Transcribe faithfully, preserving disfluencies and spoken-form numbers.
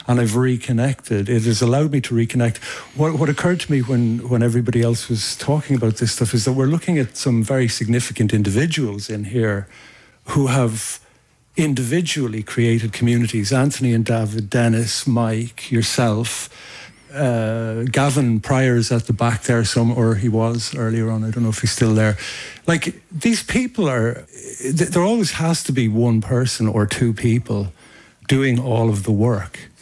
and I've reconnected. It has allowed me to reconnect. What, what occurred to me when, when everybody else was talking about this stuff is that we're looking at some very significant individuals in here who have individually created communities. Anthony and David, Dennis, Mike, yourself, uh, Gavin Pryor's at the back there, some, or he was earlier on, I don't know if he's still there. Like, these people are, there always has to be one person or two people doing all of the work.